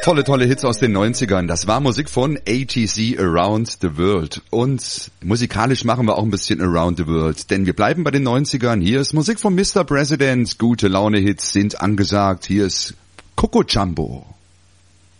Tolle Hits aus den 90ern. Das war Musik von ATC Around the World. Und musikalisch machen wir auch ein bisschen Around the World. Denn wir bleiben bei den 90ern. Hier ist Musik von Mr. President. Gute Laune-Hits sind angesagt. Hier ist Coco Jumbo.